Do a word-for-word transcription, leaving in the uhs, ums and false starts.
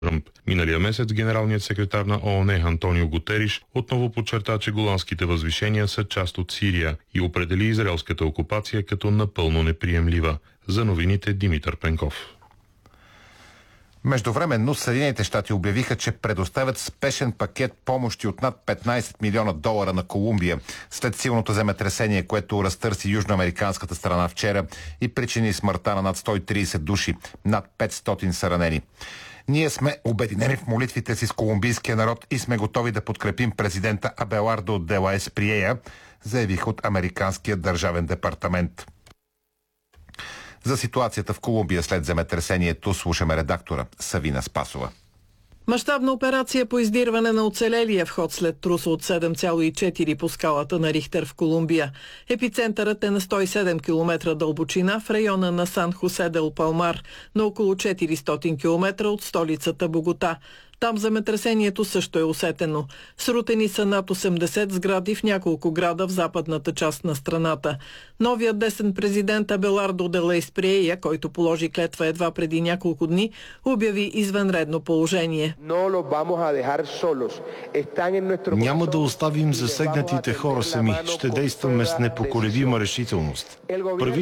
Тръмп. Миналия месец генералният секретар на ООН Антонио Гутериш отново подчерта, че голандските възвишения са част от Сирия и определи израелската окупация като напълно неприемлива. За новините Димитър Пенков. Междувременно Съединените щати обявиха, че предоставят спешен пакет помощи от над петнайсет милиона долара на Колумбия след силното земетресение, което разтърси южноамериканската страна вчера и причини смъртта на над сто и трийсет души. Над петстотин са ранени. Ние сме обединени в молитвите си с колумбийския народ и сме готови да подкрепим президента Абелардо де ла Есприея, заявих от Американския държавен департамент. За ситуацията в Колумбия след земетресението слушаме редактора Савина Спасова. Мащабна операция по издирване на оцелелия вход след трус от седем цяло и четири по скалата на Рихтер в Колумбия. Епицентърът е на сто и седем километра дълбочина в района на Сан Хосе дел Палмар, на около четиристотин километра от столицата Богота. Там земетресението също е усетено. Срутени са над осемдесет сгради в няколко града в западната част на страната. Новият десен президент Абелардо де ла Есприея, който положи клетва едва преди няколко дни, обяви извънредно положение. Няма да оставим засегнатите хора сами. Ще действаме с непоколебима решителност.